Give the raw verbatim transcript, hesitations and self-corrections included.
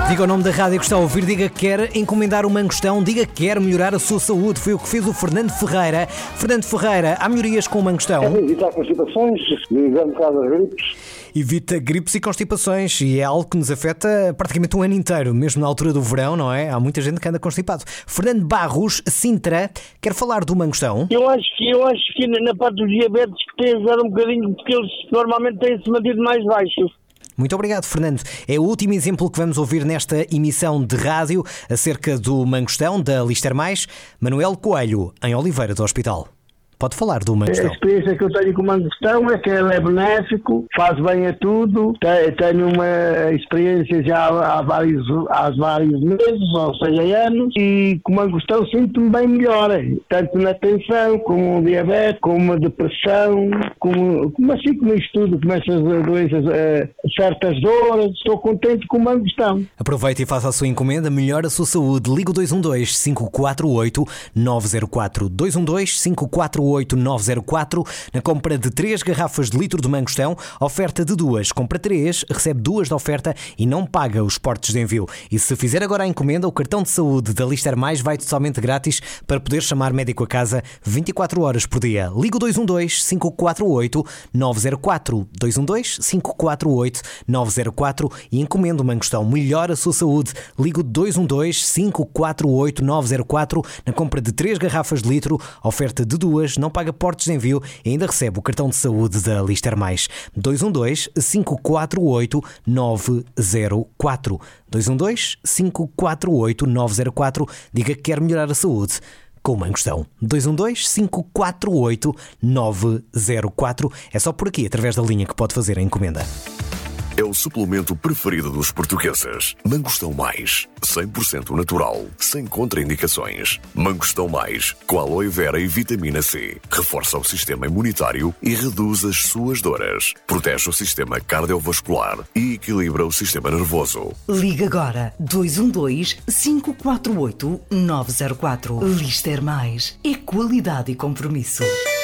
Diga o nome da rádio que está a ouvir, diga que quer encomendar uma mangostão, diga que quer melhorar a sua saúde. Foi o que fez o Fernando Ferreira. Fernando Ferreira, há melhorias com o mangostão? É evitar constipações, evitar um bocado as gripes. Evita gripes e constipações e é algo que nos afeta praticamente um ano inteiro, mesmo na altura do verão, não é? Há muita gente que anda constipado. Fernando Barros, Sintra, quer falar do mangostão? Eu acho que, eu acho que na parte dos diabetes que tem ajudado um bocadinho, porque eles normalmente têm-se mantido mais baixos. Muito obrigado, Fernando. É o último exemplo que vamos ouvir nesta emissão de rádio acerca do mangostão da Lister Mais. Manuel Coelho, em Oliveira do Hospital. Pode falar do mangostão. A experiência que eu tenho com o mangostão é que ele é benéfico, faz bem a tudo. Tenho uma experiência já há vários, há vários meses, ou seja, anos, e com o mangostão sinto-me bem melhor, tanto na tensão, como diabetes, como depressão, como, como assim como isto tudo, como essas doenças, uh, certas dores. Estou contente com o mangostão. Aproveite e faça a sua encomenda, melhore a sua saúde. Liga o dois um dois, cinco quatro oito, nove zero quatro. dois um dois, cinco quatro oito, nove zero quatro. Na compra de três garrafas de litro de mangostão, oferta de duas. Compra três, recebe duas de oferta e não paga os portos de envio. E se fizer agora a encomenda, o cartão de saúde da Lister Mais vai totalmente grátis para poder chamar médico a casa vinte e quatro horas por dia. Liga o dois um dois, cinco quatro oito, nove zero quatro. dois um dois, cinco quatro oito, nove zero quatro e encomenda o mangostão. Melhora a sua saúde. Liga o dois um dois, cinco quatro oito, nove zero quatro. Na compra de três garrafas de litro, oferta de duas, não paga portos de envio e ainda recebe o cartão de saúde da Lister Mais. dois um dois, cinco quatro oito, nove zero quatro. dois um dois, cinco quatro oito, nove zero quatro. Diga que quer melhorar a saúde com o mangostão. dois um dois, cinco quatro oito, nove zero quatro. É só por aqui, através da linha, que pode fazer a encomenda. É o suplemento preferido dos portugueses. Mangostão Mais, cem por cento natural, sem contraindicações. Mangostão Mais, com aloe vera e vitamina C. Reforça o sistema imunitário e reduz as suas dores. Protege o sistema cardiovascular e equilibra o sistema nervoso. Liga agora dois um dois, cinco quatro oito, nove zero quatro. Lister Mais é qualidade e compromisso.